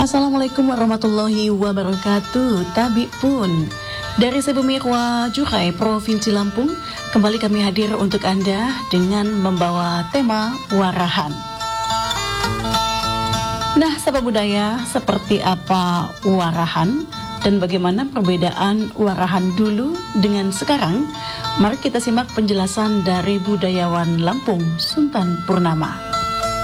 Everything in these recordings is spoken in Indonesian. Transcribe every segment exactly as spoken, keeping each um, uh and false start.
Assalamualaikum warahmatullahi wabarakatuh. Tabi pun dari Sebumirwa Jukai, Provinsi Lampung, kembali kami hadir untuk Anda dengan membawa tema warahan. Nah, sahabat budaya, seperti apa warahan dan bagaimana perbedaan warahan dulu dengan sekarang? Mari kita simak penjelasan dari budayawan Lampung, Suntan Purnama.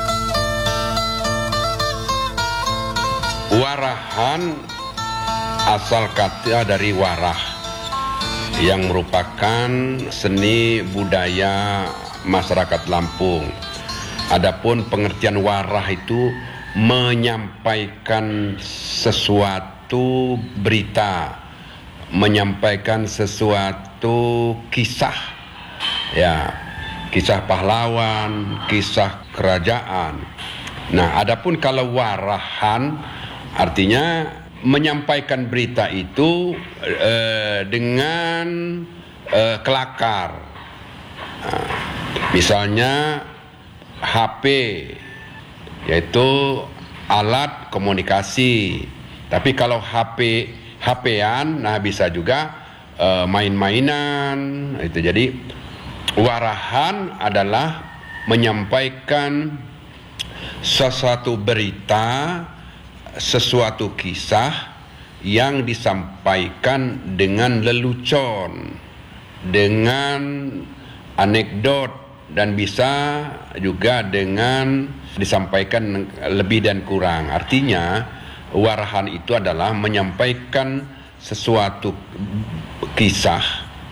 Warahan asal kata dari warah, yang merupakan seni budaya masyarakat Lampung. Adapun pengertian warah itu menyampaikan sesuatu berita, menyampaikan sesuatu kisah, ya, kisah pahlawan, kisah kerajaan. Nah, adapun kalau warahan artinya menyampaikan berita itu eh, dengan eh, kelakar. Nah, misalnya H P, yaitu alat komunikasi. Tapi kalau H P H P-an, nah bisa juga eh, main-mainan. Itu jadi warahan adalah menyampaikan sesuatu berita, sesuatu kisah yang disampaikan dengan lelucon, dengan anekdot, dan bisa juga dengan disampaikan lebih dan kurang. Artinya warahan itu adalah menyampaikan sesuatu kisah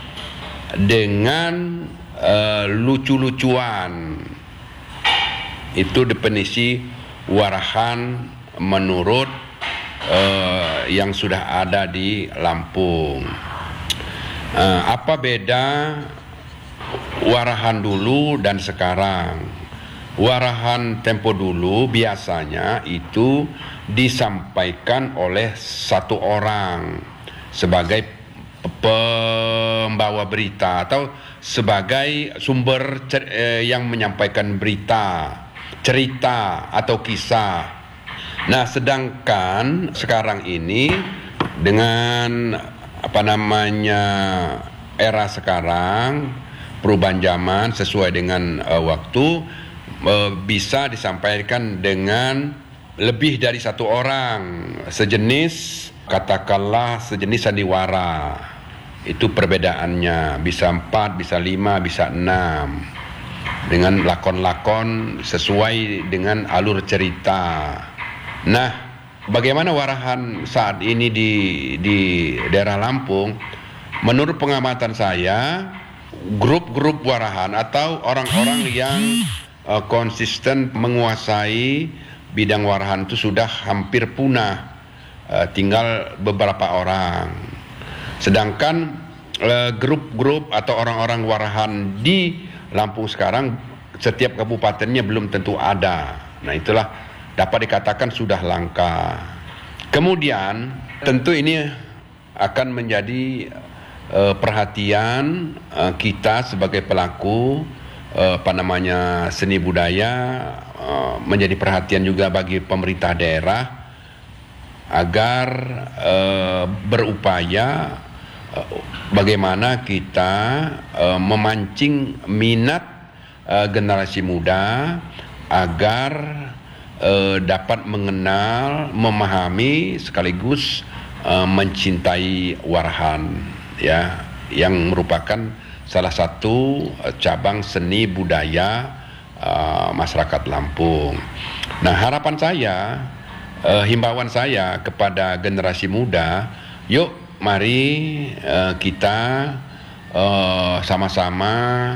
dengan uh, lucu-lucuan. Itu definisi warahan menurut uh, yang sudah ada di Lampung. Uh, apa beda warahan dulu dan sekarang? Warahan tempo dulu biasanya itu disampaikan oleh satu orang sebagai pembawa berita atau sebagai sumber cer- eh, yang menyampaikan berita, cerita atau kisah. Nah, sedangkan sekarang ini dengan apa namanya era sekarang, perubahan zaman sesuai dengan uh, waktu, uh, bisa disampaikan dengan lebih dari satu orang, sejenis, katakanlah sejenis sandiwara. Itu perbedaannya, bisa empat, bisa lima, bisa enam, dengan lakon-lakon sesuai dengan alur cerita. Nah, bagaimana warahan saat ini di di daerah Lampung? Menurut pengamatan saya, grup-grup warahan atau orang-orang yang uh, konsisten menguasai bidang warahan itu sudah hampir punah, uh, tinggal beberapa orang. Sedangkan uh, grup-grup atau orang-orang warahan di Lampung sekarang, setiap kabupatennya belum tentu ada. Nah, itulah dapat dikatakan sudah langka. Kemudian tentu ini akan menjadi uh, perhatian uh, kita sebagai pelaku uh, apa namanya seni budaya, uh, menjadi perhatian juga bagi pemerintah daerah agar uh, berupaya uh, bagaimana kita uh, memancing minat uh, generasi muda agar Uh, dapat mengenal, memahami, sekaligus uh, mencintai warahan, ya, yang merupakan salah satu uh, cabang seni budaya uh, masyarakat Lampung. Nah, harapan saya, uh, himbauan saya kepada generasi muda, yuk mari uh, kita uh, sama-sama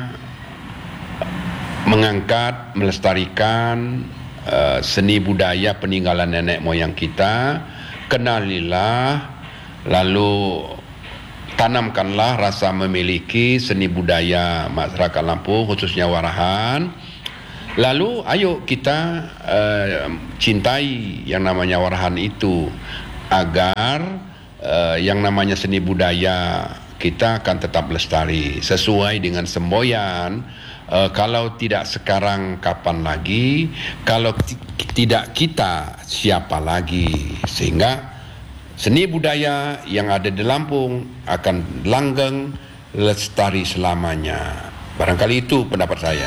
mengangkat, melestarikan Uh, seni budaya peninggalan nenek moyang kita. Kenalilah, lalu tanamkanlah rasa memiliki seni budaya masyarakat Lampung, khususnya warahan. Lalu ayo kita uh, cintai yang namanya warahan itu, agar uh, yang namanya seni budaya kita akan tetap lestari sesuai dengan semboyan uh, kalau tidak sekarang kapan lagi, kalau tidak kita siapa lagi, sehingga seni budaya yang ada di Lampung akan langgeng lestari selamanya. Barangkali itu pendapat saya.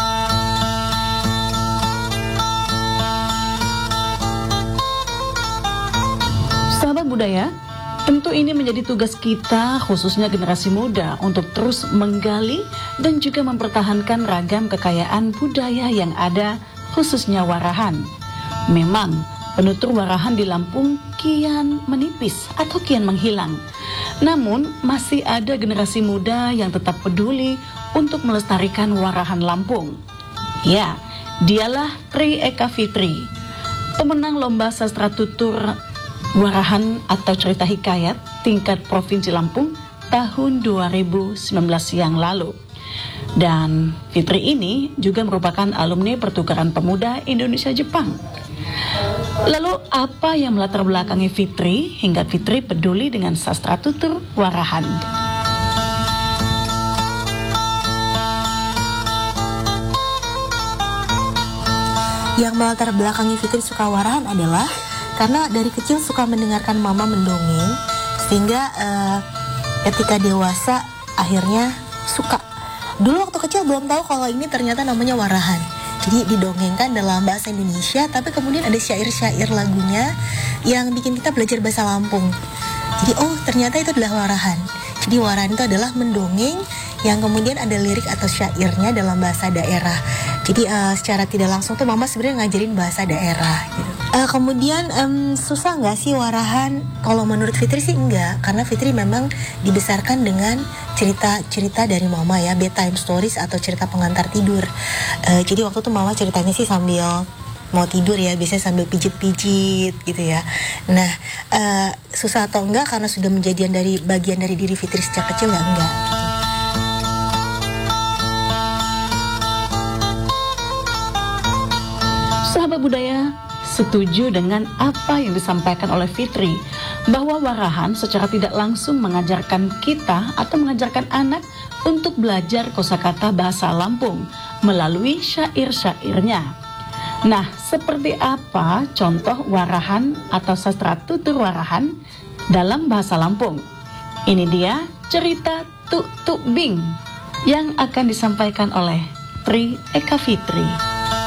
Sahabat budaya, tentu ini menjadi tugas kita, khususnya generasi muda, untuk terus menggali dan juga mempertahankan ragam kekayaan budaya yang ada, khususnya warahan. Memang, penutur warahan di Lampung kian menipis atau kian menghilang. Namun, masih ada generasi muda yang tetap peduli untuk melestarikan warahan Lampung. Ya, dialah Tri Eka Fitri, pemenang Lomba Sastra Tutur Warahan atau Cerita Hikayat tingkat Provinsi Lampung tahun dua ribu sembilan belas yang lalu. Dan Fitri ini juga merupakan alumni Pertukaran Pemuda Indonesia-Jepang. Lalu apa yang melatar belakangi Fitri hingga Fitri peduli dengan sastra tutur warahan? Yang melatar belakangi Fitri suka warahan adalah karena dari kecil suka mendengarkan mama mendongeng, sehingga uh, ketika dewasa akhirnya suka. Dulu waktu kecil belum tahu kalau ini ternyata namanya warahan. Jadi didongengkan dalam bahasa Indonesia, tapi kemudian ada syair-syair lagunya yang bikin kita belajar bahasa Lampung. Jadi oh ternyata itu adalah warahan. Jadi warahan itu adalah mendongeng yang kemudian ada lirik atau syairnya dalam bahasa daerah. Jadi uh, secara tidak langsung tuh mama sebenarnya ngajarin bahasa daerah gitu. Uh, kemudian um, susah nggak sih warahan? Kalau menurut Fitri sih enggak, karena Fitri memang dibesarkan dengan cerita-cerita dari mama ya, bedtime stories atau cerita pengantar tidur. Uh, jadi waktu itu mama ceritanya sih sambil mau tidur ya, biasanya sambil pijit-pijit gitu ya. Nah, uh, susah atau enggak karena sudah menjadian dari bagian dari diri Fitri sejak kecil ya enggak. Sahabat budaya, setuju dengan apa yang disampaikan oleh Fitri, bahwa warahan secara tidak langsung mengajarkan kita atau mengajarkan anak untuk belajar kosakata bahasa Lampung melalui syair-syairnya. Nah, seperti apa contoh warahan atau sastra tutur warahan dalam bahasa Lampung? Ini dia cerita Tuk Tuk Bing yang akan disampaikan oleh Tri Eka Fitri.